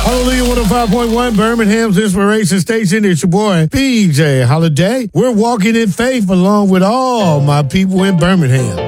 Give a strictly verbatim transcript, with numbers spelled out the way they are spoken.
Hallelujah one oh five point one, Birmingham's Inspiration Station. It's your boy, P J Holiday. We're walking in faith along with all my people in Birmingham.